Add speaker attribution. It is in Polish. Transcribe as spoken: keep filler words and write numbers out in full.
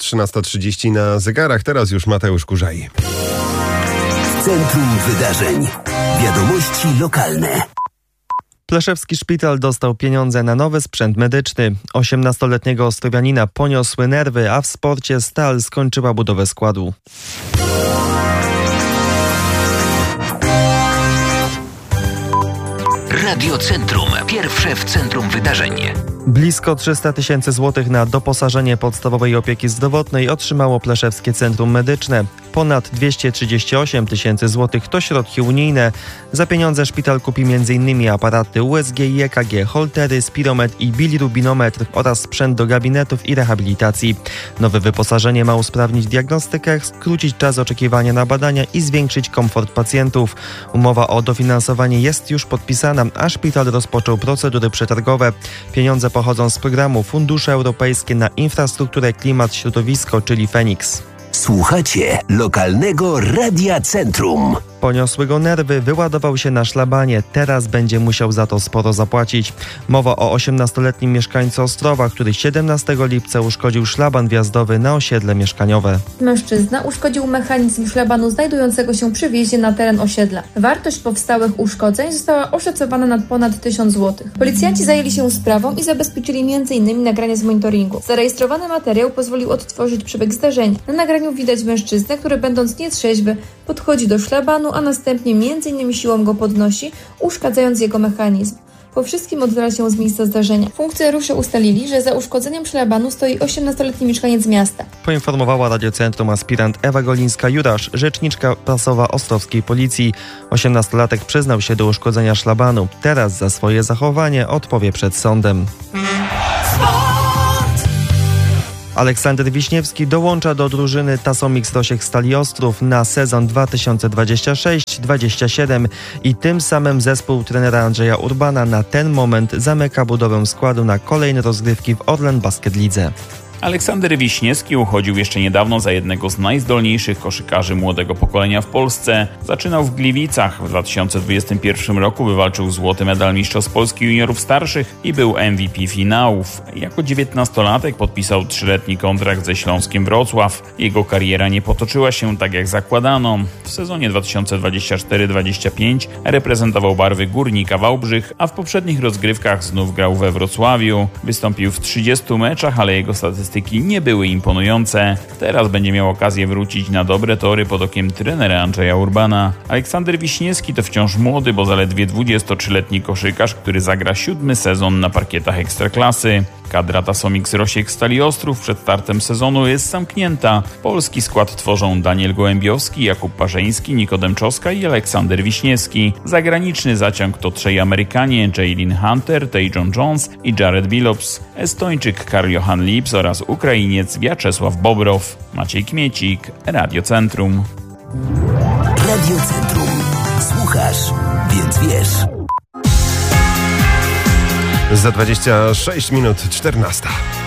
Speaker 1: trzynasta trzydzieści na zegarach. Teraz już Mateusz Kurzaj.
Speaker 2: Centrum Wydarzeń. Wiadomości lokalne.
Speaker 3: Pleszewski Szpital dostał pieniądze na nowy sprzęt medyczny. osiemnastoletniego ostrowianina poniosły nerwy, a w sporcie Stal skończyła budowę składu.
Speaker 2: Radio Centrum. Pierwsze w centrum wydarzeń.
Speaker 3: Blisko trzysta tysięcy złotych na doposażenie podstawowej opieki zdrowotnej otrzymało Pleszewskie Centrum Medyczne. Ponad dwieście trzydzieści osiem tysięcy złotych to środki unijne. Za pieniądze szpital kupi między innymi aparaty U S G i E K G, holtery, spirometr i bilirubinometr oraz sprzęt do gabinetów i rehabilitacji. Nowe wyposażenie ma usprawnić diagnostykę, skrócić czas oczekiwania na badania i zwiększyć komfort pacjentów. Umowa o dofinansowanie jest już podpisana, a szpital rozpoczął procedury przetargowe. Pieniądze pochodzą z programu Fundusze Europejskie na Infrastrukturę, Klimat, Środowisko, czyli Feniks.
Speaker 2: Słuchacie lokalnego Radia Centrum.
Speaker 3: Poniosły go nerwy, wyładował się na szlabanie. Teraz będzie musiał za to sporo zapłacić. Mowa o osiemnastoletnim mieszkańcu Ostrowa, który siedemnastego lipca uszkodził szlaban wjazdowy na osiedle mieszkaniowe.
Speaker 4: Mężczyzna uszkodził mechanizm szlabanu znajdującego się przy wjeździe na teren osiedla. Wartość powstałych uszkodzeń została oszacowana na ponad tysiąc złotych. Policjanci zajęli się sprawą i zabezpieczyli między innymi nagrania z monitoringu. Zarejestrowany materiał pozwolił odtworzyć przebieg zdarzenia. Na nagraniu widać mężczyznę, który będąc nietrzeźwy podchodzi do szlabanu, a następnie między innymi siłą go podnosi, uszkadzając jego mechanizm. Po wszystkim oddala się z miejsca zdarzenia. Funkcjonariusze ustalili, że za uszkodzeniem szlabanu stoi osiemnastoletni mieszkaniec miasta.
Speaker 3: Poinformowała Radiocentrum aspirant Ewa Golińska-Jurasz, rzeczniczka prasowa ostrowskiej policji. osiemnastolatek przyznał się do uszkodzenia szlabanu. Teraz za swoje zachowanie odpowie przed sądem. Aleksander Wiśniewski dołącza do drużyny Tasomix Rosiek Stali Ostrów na sezon dwa tysiące dwudziesty szósty dwudziesty siódmy i tym samym zespół trenera Andrzeja Urbana na ten moment zamyka budowę składu na kolejne rozgrywki w Orlen Basket Lidze.
Speaker 5: Aleksander Wiśniewski uchodził jeszcze niedawno za jednego z najzdolniejszych koszykarzy młodego pokolenia w Polsce. Zaczynał w Gliwicach. W dwa tysiące dwudziestym pierwszym roku wywalczył złoty medal Mistrzostw Polski juniorów starszych i był M V P finałów. Jako dziewiętnastolatek podpisał trzyletni kontrakt ze Śląskiem Wrocław. Jego kariera nie potoczyła się tak jak zakładano. W sezonie dwa tysiące dwudziestym czwartym dwudziestym piątym reprezentował barwy Górnika Wałbrzych, a w poprzednich rozgrywkach znów grał we Wrocławiu. Wystąpił w trzydziestu meczach, ale jego statystyki nie były imponujące. Teraz będzie miał okazję wrócić na dobre tory pod okiem trenera Andrzeja Urbana. Aleksander Wiśniewski to wciąż młody, bo zaledwie dwudziestotrzyletni koszykarz, który zagra siódmy sezon na parkietach Ekstraklasy. Kadra Tasomix Rosiek Stali Ostrów przed startem sezonu jest zamknięta. Polski skład tworzą Daniel Gołębiowski, Jakub Parzeński, Nikodem Czoska i Aleksander Wiśniewski. Zagraniczny zaciąg to trzej Amerykanie, Jaylin Hunter, Tejon Jones i Jared Billups, Estończyk Karl-Johan Lips oraz Ukrainiec Wiaczesław Bobrow. Maciej Kmiecik, Radio Centrum.
Speaker 2: Radio Centrum. Słuchasz, więc wiesz.
Speaker 1: Za dwadzieścia sześć minut czternasta.